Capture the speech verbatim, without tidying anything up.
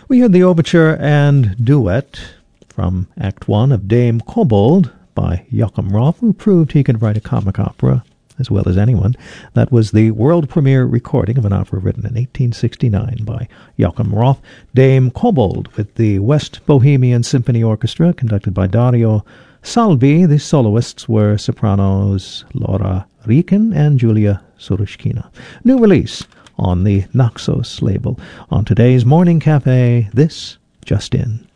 We heard the overture and duet from Act One of Dame Kobold by Joachim Roth, who proved he could write a comic opera as well as anyone. That was the world premiere recording of an opera written in eighteen sixty-nine by Joachim Roth, Dame Kobold, with the West Bohemian Symphony Orchestra, conducted by Dario Salvi. The soloists were sopranos Laura Rieken and Julia Surushkina. New release on the Naxos label. On today's Morning Cafe, this just in.